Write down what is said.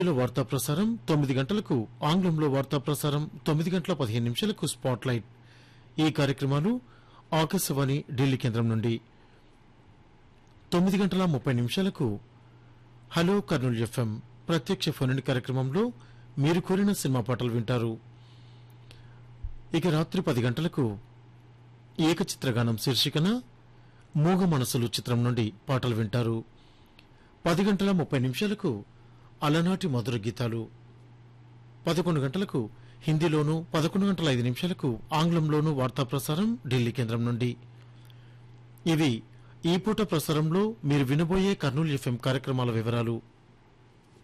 తెలుగులో వార్తా ప్రసారం 9 గంటలకు, ఆంగ్లంలో వార్తా ప్రసారం 9 గంటల 15 నిమిషాలకు స్పాట్ లైట్. ఈ కార్యక్రమాలు ఆకాశవాణి ఢిల్లీ కేంద్రం నుండి. 9 గంటల 30 నిమిషాలకు హలో కర్నూలు ఎఫ్ఎం ప్రత్యక్ష ఫోన్ కార్యక్రమంలో మీరు కోరిన సినిమా పాటలు వింటారు. ఇక రాత్రి 10 గంటలకు ఏకచిత్రగానం శీర్షికన మూగ మనసులు చిత్రం నుండి పాటలు వింటారు. 10 గంటల 30 నిమిషాలకు అలనాటి మధుర గీతాలు. 11 గంటలకు హిందీలోను, 11 గంటల 5 నిమిషాలకు ఆంగ్లంలోను వార్తా ప్రసారం ఢిల్లీ కేంద్రం నుండి. ఇవి ఈ పూట ప్రసారంలో మీరు వినబోయే కర్నూలు ఎఫ్ఎం కార్యక్రమాల వివరాలు.